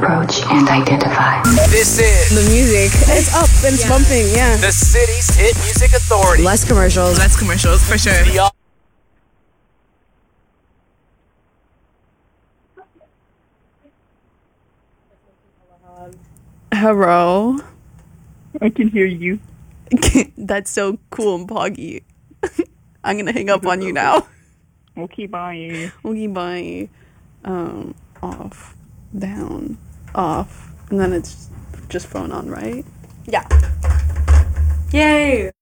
approach and identify. This is The music. It's up and it's bumping, yeah. the city's hit music authority. Less commercials. Less commercials, for sure. The Hello. I can hear you. That's so cool and poggy. I'm gonna hang up on you now. Okay, bye. Okay, bye. Off, down, off, and then it's just phone on, right? Yeah. Yay!